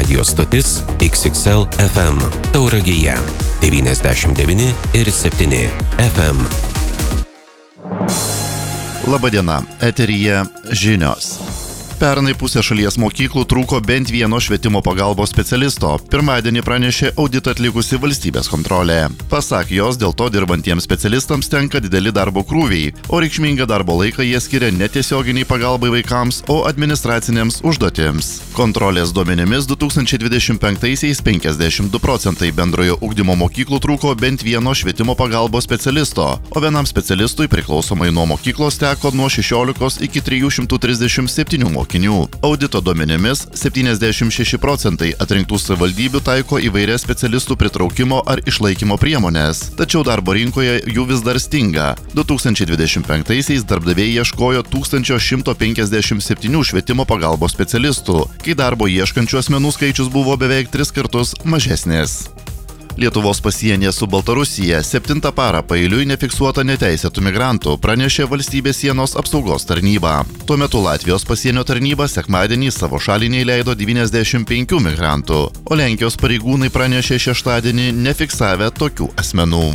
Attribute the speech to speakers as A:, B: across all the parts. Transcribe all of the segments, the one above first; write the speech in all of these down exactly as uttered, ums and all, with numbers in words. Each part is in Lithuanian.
A: Radio stotis X X L F M Tauragėje devyniasdešimt devyni ir septyni F M.
B: Labadiena, eteryje žinios. Pernai pusė šalies mokyklų trūko bent vieno švietimo pagalbos specialisto, pirmadienį pranešė auditą atlikusi valstybės kontrolė. Pasak jos, dėl to dirbantiems specialistams tenka dideli darbo krūviai, o reikšmingą darbo laiką jie skiria ne tiesioginiai pagalbai vaikams, o administracinėms užduotims. Kontrolės duomenimis du tūkstančiai dvidešimt penktaisiais penkiasdešimt du procentai bendrojo ugdymo mokyklų trūko bent vieno švietimo pagalbos specialisto, o vienam specialistui priklausomai nuo mokyklos teko nuo šešiolikos iki trijų šimtų trisdešimt septynių mokyklos. Audito duomenimis septyniasdešimt šeši procentai atrinktų savivaldybių taiko įvairias specialistų pritraukimo ar išlaikymo priemonės, tačiau darbo rinkoje jų vis dar stinga. du tūkstančiai dvidešimt penktaisiais darbdaviai ieškojo tūkstančio šimto penkiasdešimt septynių švietimo pagalbos specialistų, kai darbo ieškančių asmenų skaičius buvo beveik tris kartus mažesnis. Lietuvos pasienyje su Baltarusija septintą parą paeiliui nefiksuota neteisėtų migrantų, pranešė valstybės sienos apsaugos tarnyba. Tuo metu Latvijos pasienio tarnyba sekmadienį savo šalį neįleido devyniasdešimt penkių migrantų, o Lenkijos pareigūnai pranešė šeštadienį nefiksavę tokių asmenų.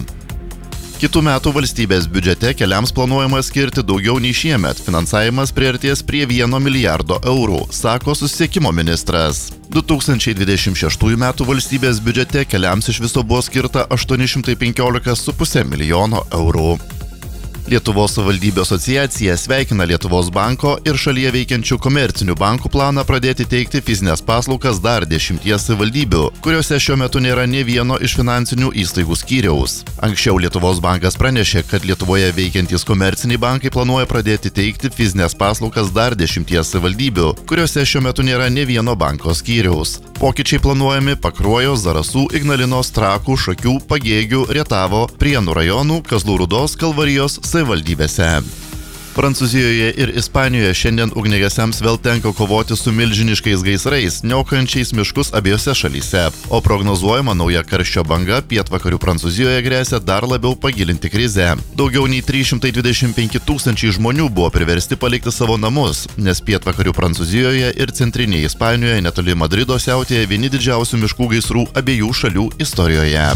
B: Kitų metų valstybės biudžete keliams planuojama skirti daugiau nei šiemet. Finansavimas priartės prie vieno milijardo eurų, sako susisiekimo ministras. du tūkstančiai dvidešimt šeštųjų metų valstybės biudžete keliams iš viso buvo skirta aštuoni šimtai penkiolika su puse milijono eurų. Lietuvos savivaldybių asociacija sveikina Lietuvos banko ir šalyje veikiančių komercinių bankų planą pradėti teikti fizinės paslaugas dar dešimties savivaldybių, kuriuose šiuo metu nėra nė vieno iš finansinių įstaigų skyriaus. Anksčiau Lietuvos bankas pranešė, kad Lietuvoje veikiantys komerciniai bankai planuoja pradėti teikti fizinės paslaugas dar dešimties savivaldybių, kuriuose šiuo metu nėra nė vieno banko skyriaus. Pokyčiai planuojami Pakruojo, Zarasų, Ignalinos, Trakų, Šakių, Pagėgių, Rietavo, Prienų rajonų, Kazlų Rūdos, Kalvarijos savivaldybėse. Prancūzijoje ir Ispanijoje šiandien ugniagesiams vėl tenka kovoti su milžiniškais gaisrais, niokojančiais miškus abiejose šalyse, o prognozuojama nauja karščio banga pietvakarių Prancūzijoje grėsia dar labiau pagilinti krizę. Daugiau nei trys šimtai dvidešimt penki tūkstančiai žmonių buvo priversti palikti savo namus, nes pietvakarių Prancūzijoje ir centrinėje Ispanijoje netoli Madrido siautėja vieni didžiausių miškų gaisrų abiejų šalių istorijoje.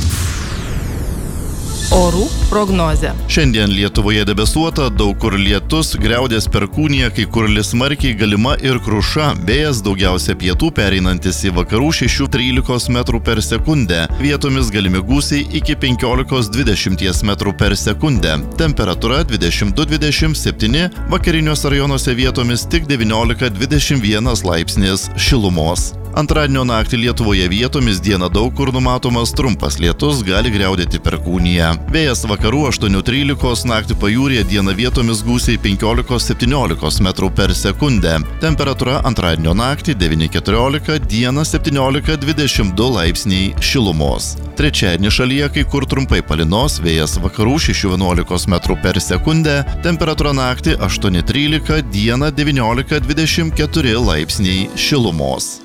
C: Orų prognozė.
B: Šiandien Lietuvoje debesuota, daug kur lietus, griaudės perkūnija, kai kur lis smarkiai, galima ir kruša, vėjas daugiausia pietų pereinantis į vakarų šešių trylikos metrų per sekundę, vietomis galimi gūsiai iki penkiolikos dvidešimt metrų per sekundę, temperatūra dvidešimt du dvidešimt septyni, vakariniuose rajonuose vietomis tik devyniolika dvidešimt vienas laipsnis šilumos. Antradienio naktį Lietuvoje vietomis dieną daug kur numatomas trumpas lietus, gali griaudėti perkūnija. Vėjas vakarų aštuonių trylikos, naktį pajūryje dieną vietomis gūsiai penkiolikos septyniolikos metrų per sekundę. Temperatūra antradienio naktį devyni keturiolika, dieną septyniolika dvidešimt du laipsniai šilumos. Trečiadienį šalyje kai kur trumpai palynos, vėjas vakarų šešių vienuolikos metrų per sekundę, temperatūra naktį aštuoni trylika, dieną devyniolika dvidešimt keturi laipsniai šilumos.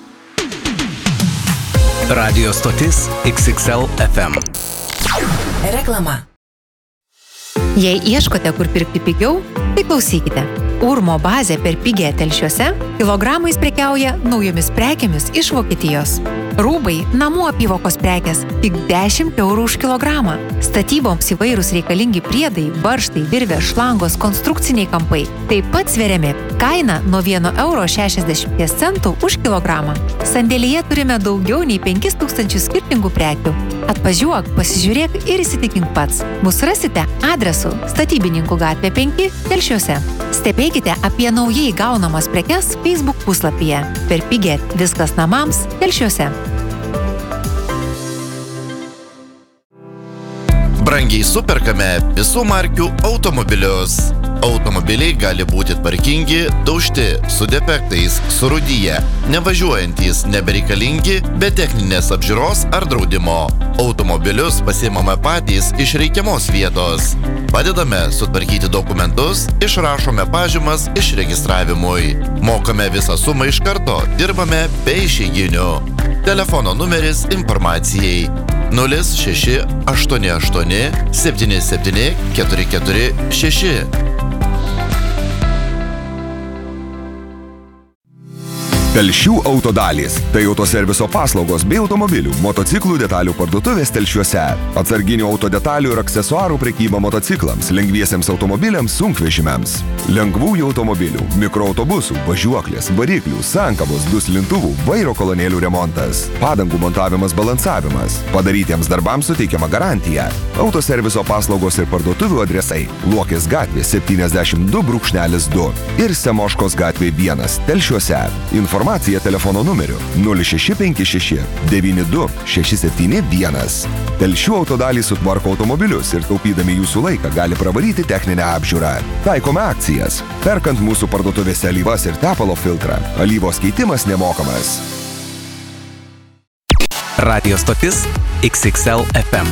A: Radio stotis X X L F M.
C: Reklama.
D: Jei ieškote, kur pirkti pigiau, tai klausykite. Urmo bazė per pigią Telšiuose kilogramais prekiauja naujomis prekėmis iš Vokietijos. Rūbai, namų apyvokos prekės tik dešimt eurų už kilogramą. Statyboms įvairūs reikalingi priedai, varžtai, virvės, šlangos, konstrukciniai kampai taip pat sveriami. Kaina nuo vieno euro šešiasdešimt centų už kilogramą. Sandėlyje turime daugiau nei penkis tūkstančius skirtingų prekių. Atvažiuok, pasižiūrėk ir įsitikink pats. Mūsų rasite adresu Statybininkų gatvė penki Telšiuose. Stebėkite apie naujai gaunamas prekes Facebook puslapyje. Per pigią viskas namams Telšiuose.
B: Brangiai superkame visų markių automobilius. Automobiliai gali būti tvarkingi, daužti, su defektais, surūdiję, nevažiuojantys, nebereikalingi, be techninės apžiūros ar draudimo. Automobilius pasiimame patys iš reikiamos vietos. Padedame sutvarkyti dokumentus, išrašome pažymas išregistravimui. Mokame visą sumą iš karto, dirbame be išeiginių. Telefono numeris informacijai nulis šeši aštuoni aštuoni septyni septyni keturi keturi šeši.
E: Telšių autodalys – tai autoserviso paslaugos bei automobilių, motociklų detalių parduotuvės Telšiuose. Atsarginių autodetalių ir aksesuarų prekyba motociklams, lengviesiems automobiliams, sunkvežimiams. Lengvųjų automobilių, mikroautobusų, važiuoklės, variklių, sankabos, duslintuvų, vairo kolonėlių remontas. Padangų montavimas, balansavimas. Padarytiems darbams suteikiama garantija. Autoserviso paslaugos ir parduotuvių adresai – Luokės gatvė septyniasdešimt du du ir Semoškos gatvė vienas Telšiuose. Informacija telefono numeriu nulis šeši penki šeši devyni du šeši septyni vienas. Telšių autodalys sutvarko automobilius ir taupydami jūsų laiką gali pravaryti techninę apžiūrą. Taikome akcijas. Perkant mūsų parduotuvėse alyvas ir tepalo filtrą, alyvos keitimas nemokamas.
A: Radio stotis X X L F M.